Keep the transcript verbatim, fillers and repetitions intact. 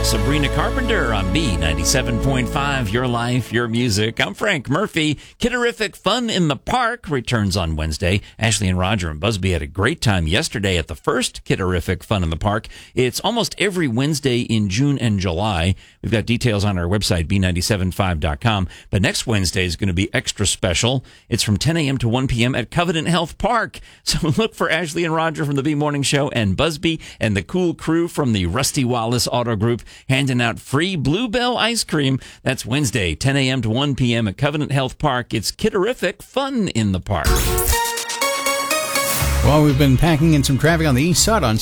Sabrina Carpenter on B ninety-seven point five, Your Life, Your Music. I'm Frank Murphy. Kiderific Fun in the Park returns on Wednesday. Ashley and Roger and Busby had a great time yesterday at the first Kiderific Fun in the Park. It's almost every Wednesday in June and July. We've got details on our website, B nine seven five dot com. But next Wednesday is going to be extra special. It's from ten a.m. to one p.m. at Covenant Health Park. So look for Ashley and Roger from the B Morning Show and Busby and the cool crew from the Rusty Wallace Auto Group handing out free Bluebell ice cream. That's Wednesday, ten a.m. to one p.m. at Covenant Health Park. It's Kiderific Fun in the Park. Well, we've been packing in some traffic on the east side on